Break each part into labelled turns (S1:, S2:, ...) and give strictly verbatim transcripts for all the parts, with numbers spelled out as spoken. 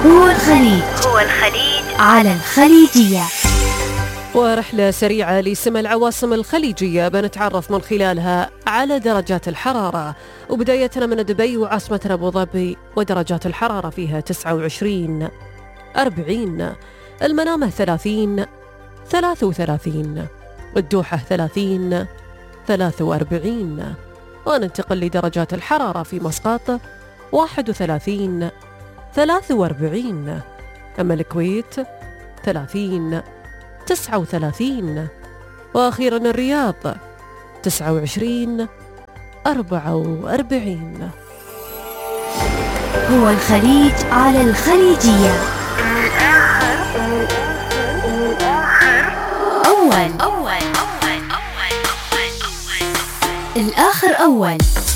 S1: هو الخليج هو الخليج على الخليجية.
S2: ورحلة سريعة لسما العواصم الخليجية بنتعرف من خلالها على درجات الحرارة، وبدايتنا من دبي وعاصمتنا أبو ظبي، ودرجات الحرارة فيها تسعة وعشرين أربعين، المنامة ثلاثين ثلاثة وثلاثين، الدوحة ثلاثين ثلاثة وأربعين. وننتقل لدرجات الحرارة في مسقط واحد وثلاثين ثلاثة وأربعين، أما الكويت ثلاثين تسعة وثلاثين، وأخيرا الرياض تسعة وعشرين أربعة وأربعين.
S1: هو الخليج على الخليجية. أول أول الآخر أول.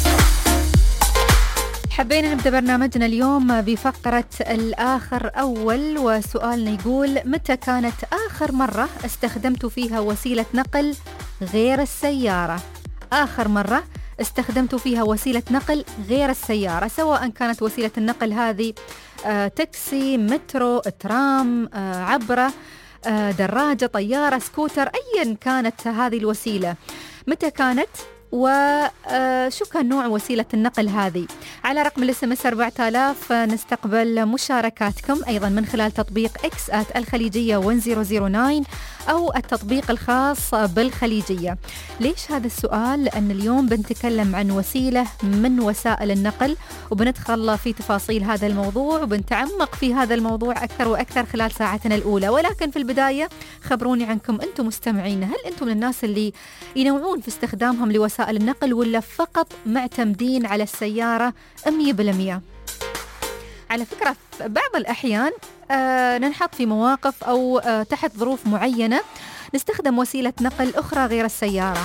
S3: حبينا نبدأ برنامجنا اليوم بفقرة الآخر أول، وسؤالنا يقول: متى كانت آخر مرة استخدمت فيها وسيلة نقل غير السيارة؟ آخر مرة استخدمت فيها وسيلة نقل غير السيارة، سواء كانت وسيلة النقل هذه آه، تاكسي، مترو، ترام، آه، عبرة، آه، دراجة، طيارة، سكوتر، أيا كانت هذه الوسيلة، متى كانت وشو كان نوع وسيلة النقل هذه؟ على رقم الاس ام اس أربعة آلاف نستقبل مشاركاتكم أيضا من خلال تطبيق إكس آت الخليجية واحد صفر صفر تسعة أو التطبيق الخاص بالخليجية. ليش هذا السؤال؟ لأن اليوم بنتكلم عن وسيلة من وسائل النقل، وبندخل في تفاصيل هذا الموضوع وبنتعمق في هذا الموضوع أكثر وأكثر خلال ساعتنا الأولى. ولكن في البداية خبروني عنكم أنتم مستمعين، هل أنتم من الناس اللي ينوعون في استخدامهم لوسائل النقل ولا فقط معتمدين على السيارة مية بالمية؟ على فكرة في بعض الأحيان آه ننحط في مواقف أو آه تحت ظروف معينة نستخدم وسيلة نقل أخرى غير السيارة،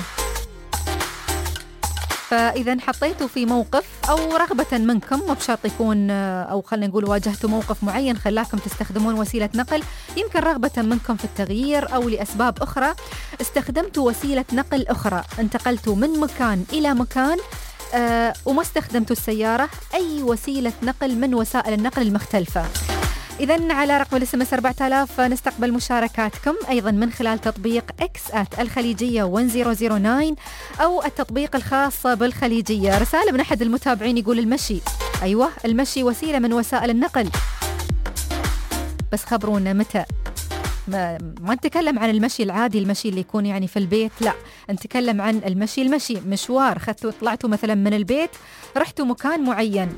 S3: فإذا حطيتوا في موقف أو رغبة منكم، مو بشرط يكون آه أو خلينا نقول واجهتوا موقف معين خلاكم تستخدمون وسيلة نقل، يمكن رغبة منكم في التغيير أو لأسباب أخرى استخدمتوا وسيلة نقل أخرى، انتقلتوا من مكان إلى مكان آه وما استخدمتوا السيارة، أي وسيلة نقل من وسائل النقل المختلفة. إذن على رقم الاس ام اس أربعة آلاف نستقبل مشاركاتكم أيضا من خلال تطبيق إكس آت الخليجية واحد صفر صفر تسعة أو التطبيق الخاص بالخليجية. رسالة من أحد المتابعين يقول: المشي. أيوة، المشي وسيلة من وسائل النقل، بس خبرونا متى. ما, ما نتكلم عن المشي العادي، المشي اللي يكون يعني في البيت، لا، نتكلم عن المشي المشي مشوار، خذتوا طلعتوا مثلا من البيت رحتوا مكان معين.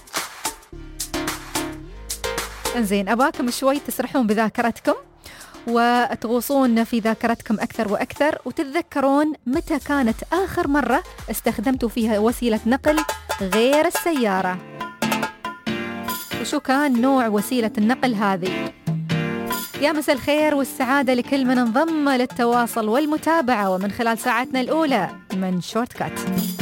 S3: انزين، أباكم شوي تسرحون بذاكرتكم وتغوصون في ذاكرتكم أكثر وأكثر وتتذكرون متى كانت آخر مرة استخدمتوا فيها وسيلة نقل غير السيارة، وشو كان نوع وسيلة النقل هذه. يا مساء الخير والسعادة لكل من انضم للتواصل والمتابعة ومن خلال ساعتنا الأولى من شورت كات.